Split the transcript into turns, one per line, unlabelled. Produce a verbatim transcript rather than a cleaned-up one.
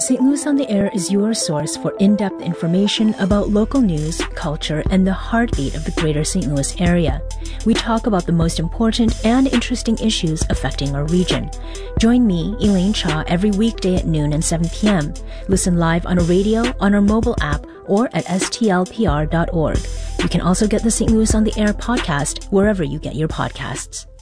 Saint Louis on the Air is your source for in-depth information about local news, culture, and the heartbeat of the greater Saint Louis area. We talk about the most important and interesting issues affecting our region. Join me, Elaine Cha, every weekday at noon and seven p.m. Listen live on a radio, on our mobile app, or at s t l p r dot org. You can also get the Saint Louis on the Air podcast wherever you get your podcasts.